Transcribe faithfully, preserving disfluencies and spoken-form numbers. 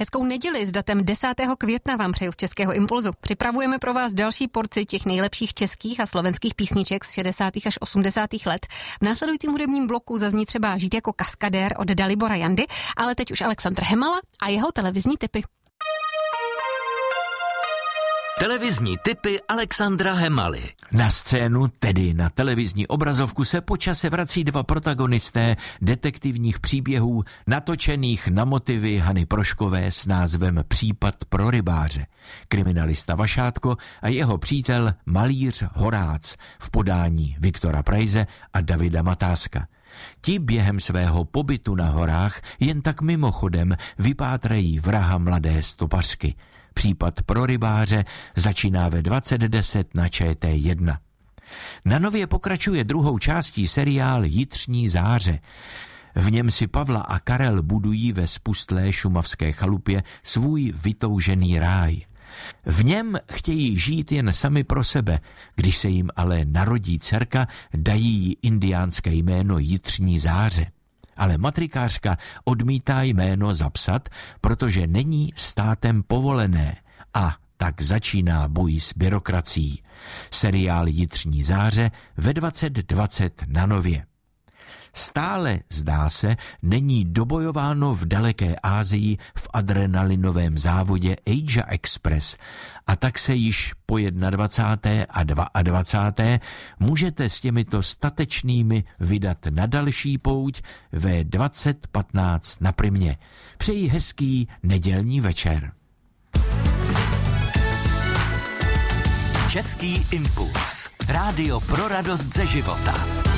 Hezkou neděli s datem desátého května vám přeju z Českého impulzu. Připravujeme pro vás další porci těch nejlepších českých a slovenských písniček z šedesátých až osmdesátých let. V následujícím hudebním bloku zazní třeba Žít jako kaskadér od Dalibora Jandy, ale teď už Alexandr Hemala a jeho televizní tipy. Televizní tipy Alexandra Hemaly. Na scénu, tedy na televizní obrazovku, se po čase vrací dva protagonisté detektivních příběhů natočených na motivy Hany Proškové s názvem Případ pro rybáře. Kriminalista Vašátko a jeho přítel malíř Horác v podání Viktora Prajze a Davida Matáska. Ti během svého pobytu na horách jen tak mimochodem vypátrají vraha mladé stopařky. Případ pro rybáře začíná ve dvacet deset na Č T jedna. Na Nově pokračuje druhou částí seriál Jitřní záře. V něm si Pavla a Karel budují ve spustlé šumavské chalupě svůj vytoužený ráj. V něm chtějí žít jen sami pro sebe, když se jim ale narodí dcerka, dají jí indiánské jméno Jitřní záře. Ale matrikářka odmítá jméno zapsat, protože není státem povolené a tak začíná boj s byrokracií. Seriál Jitřní záře ve dvacet dvacet na Nově. Stále, zdá se, není dobojováno v daleké Asii v adrenalinovém závodě Asia Express a tak se již po dvacáté první a dvacáté druhé můžete s těmito statečnými vydat na další pouť ve dvacet patnáct na Primě. Přeji hezký nedělní večer. Český impuls. Rádio pro radost ze života.